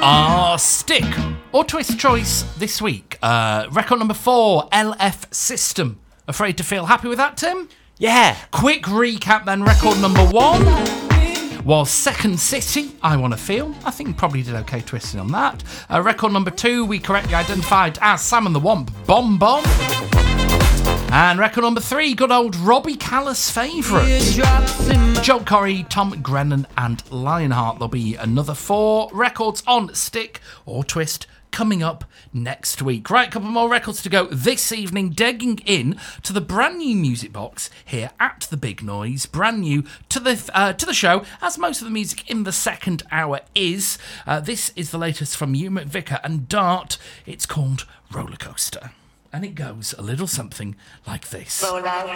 Stick or twist choice this week. Record number 4, LF System. Afraid to Feel. Happy with that, Tim? Yeah. Quick recap then. Record number 1 was Second City, I Wanna Feel. I think you probably did okay twisting on that. Record number 2, we correctly identified as Sam and the Womp, Bomb Bomb. And record number 3, good old Robbie Callis' favourite, Joe Corey, Tom Grennan and Lionheart. There'll be another 4 records on Stick or Twist coming up next week. Right, a couple more records to go this evening, digging in to the brand new music box here at The Big Noise. Brand new to the show, as most of the music in the second hour is. This is the latest from Hugh McVicker and Dart. It's called Roller Coaster. And it goes a little something like this.